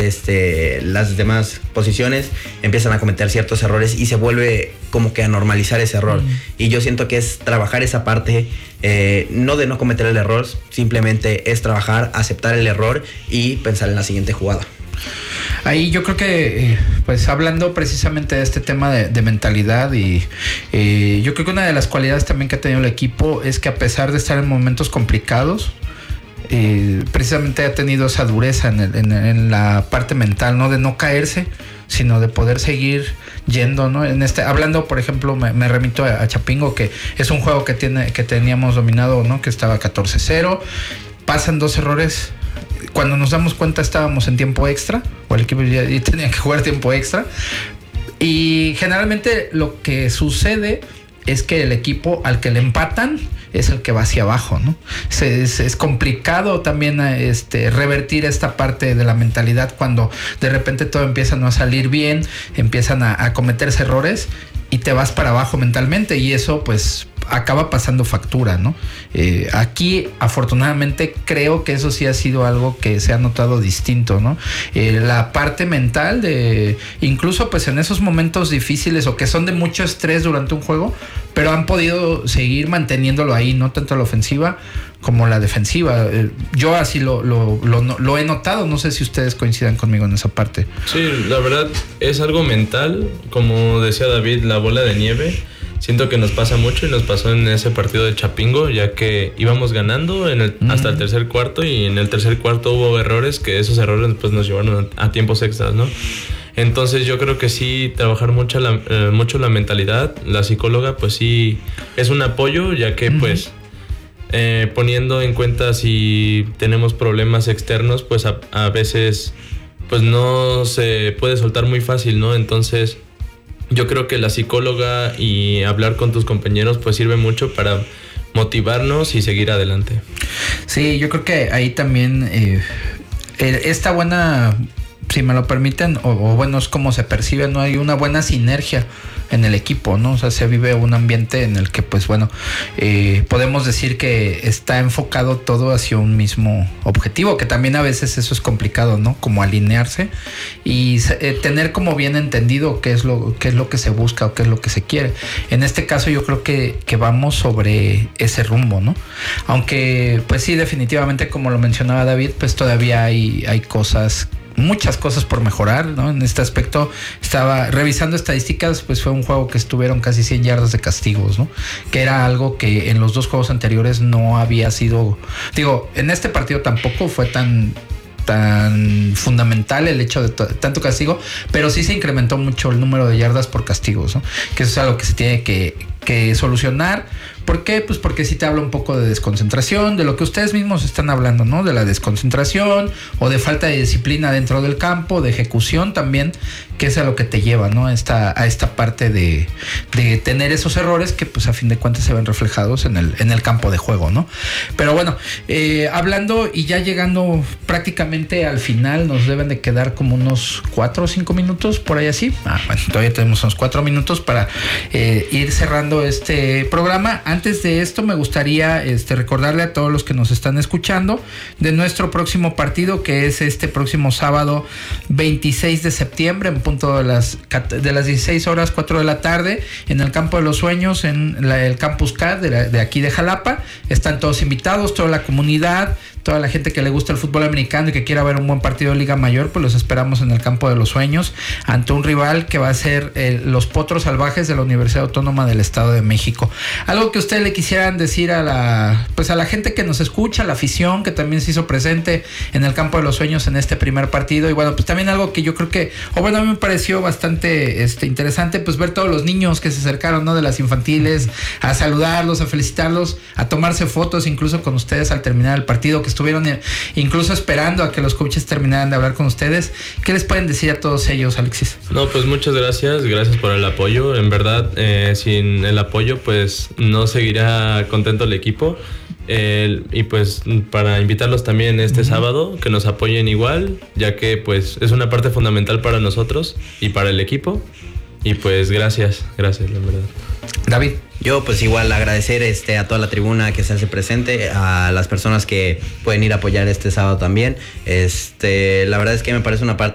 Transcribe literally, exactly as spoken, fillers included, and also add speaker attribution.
Speaker 1: este, las demás posiciones empiezan a cometer ciertos errores y se vuelve como que a normalizar ese error. Mm. Y yo siento que es trabajar esa parte, eh, no de no cometer el error, simplemente es trabajar, aceptar el error y pensar en la siguiente jugada.
Speaker 2: Ahí yo creo que, eh, pues hablando precisamente de este tema de, de mentalidad y eh, yo creo que una de las cualidades también que ha tenido el equipo es que a pesar de estar en momentos complicados, eh, precisamente ha tenido esa dureza en, el, en, en la parte mental, ¿no? De no caerse, sino de poder seguir yendo, ¿no? En este, hablando, por ejemplo, me, me remito a, a Chapingo, que es un juego que tiene, que teníamos dominado, ¿no? Que estaba catorce cero, pasan dos errores. Cuando nos damos cuenta estábamos en tiempo extra, o el equipo ya tenía que jugar tiempo extra, y generalmente lo que sucede es que el equipo al que le empatan es el que va hacia abajo, ¿no? Es, es, es complicado también este, revertir esta parte de la mentalidad cuando de repente todo empieza a no salir bien, empiezan a, a cometerse errores y te vas para abajo mentalmente, y eso pues acaba pasando factura, ¿no? Eh, aquí afortunadamente creo que eso sí ha sido algo que se ha notado distinto, ¿no? Eh, la parte mental de incluso pues en esos momentos difíciles o que son de mucho estrés durante un juego, pero han podido seguir manteniéndolo ahí, no tanto la ofensiva como la defensiva. Eh, yo así lo, lo, lo, lo he notado, no sé si ustedes coincidan conmigo en esa parte.
Speaker 3: Sí, la verdad es algo mental, como decía David, la bola de nieve. Siento que nos pasa mucho y nos pasó en ese partido de Chapingo, ya que íbamos ganando en el, mm. hasta el tercer cuarto, y en el tercer cuarto hubo errores que esos errores pues nos llevaron a, a tiempos extras, ¿no? Entonces yo creo que sí, trabajar mucho la, eh, mucho la mentalidad, la psicóloga pues sí es un apoyo, ya que mm. pues eh, poniendo en cuenta si tenemos problemas externos, pues a, a veces pues no se puede soltar muy fácil, ¿no? Entonces yo creo que la psicóloga y hablar con tus compañeros pues sirve mucho para motivarnos y seguir adelante.
Speaker 2: Sí, yo creo que ahí también eh, esta buena, si me lo permiten, o, o bueno, es como se percibe, no hay una buena sinergia en el equipo, ¿no? O sea, se vive un ambiente en el que, pues bueno, eh, podemos decir que está enfocado todo hacia un mismo objetivo, que también a veces eso es complicado, ¿no? Como alinearse y eh, tener como bien entendido qué es lo, qué es lo que se busca o qué es lo que se quiere. En este caso yo creo que, que vamos sobre ese rumbo, ¿no? Aunque, pues sí, definitivamente, como lo mencionaba David, pues todavía hay, hay cosas muchas cosas por mejorar, ¿no? En este aspecto estaba revisando estadísticas, pues fue un juego que estuvieron casi cien yardas de castigos, ¿no? Que era algo que en los dos juegos anteriores no había sido, digo, en este partido tampoco fue tan tan fundamental el hecho de t- tanto castigo, pero sí se incrementó mucho el número de yardas por castigos, ¿no? Que eso es algo que se tiene que, que solucionar. ¿Por qué? Pues porque sí te habla un poco de desconcentración, de lo que ustedes mismos están hablando, ¿no? De la desconcentración o de falta de disciplina dentro del campo, de ejecución también, que es a lo que te lleva, ¿no? Esta, a esta parte de, de tener esos errores que pues a fin de cuentas se ven reflejados en el, en el campo de juego, ¿no? Pero bueno, eh, hablando y ya llegando prácticamente al final, nos deben de quedar como unos cuatro o cinco minutos, por ahí así. Ah, bueno, todavía tenemos unos cuatro minutos para eh, ir cerrando este programa. Antes de esto me gustaría este, recordarle a todos los que nos están escuchando de nuestro próximo partido, que es este próximo sábado veintiséis de septiembre en punto de las, de las dieciséis horas, cuatro de la tarde, en el Campo de los Sueños, en la, el Campus C A D de, la, de aquí de Jalapa. Están todos invitados, toda la comunidad, toda la gente que le gusta el fútbol americano y que quiera ver un buen partido de Liga Mayor, pues los esperamos en el Campo de los Sueños ante un rival que va a ser eh, los Potros Salvajes de la Universidad Autónoma del Estado de México. Algo que ustedes le quisieran decir a la pues a la gente que nos escucha, a la afición que también se hizo presente en el Campo de los Sueños en este primer partido, y bueno, pues también algo que yo creo que, o bueno, a mí me pareció bastante este, interesante, pues ver todos los niños que se acercaron, ¿no? De las infantiles, a saludarlos, a felicitarlos, a tomarse fotos incluso con ustedes al terminar el partido, que estuvieron incluso esperando a que los coaches terminaran de hablar con ustedes. ¿Qué les pueden decir a todos ellos, Alexis?
Speaker 3: No, pues muchas gracias, gracias por el apoyo. En verdad, eh, sin el apoyo, pues no seguiría contento el equipo. Eh, y pues para invitarlos también este uh-huh. sábado, que nos apoyen igual, ya que pues es una parte fundamental para nosotros y para el equipo. Y pues gracias, gracias, la verdad.
Speaker 2: David.
Speaker 1: Yo pues igual agradecer este, a toda la tribuna que se hace presente, a las personas que pueden ir a apoyar este sábado también. Este, la verdad es que me parece una parte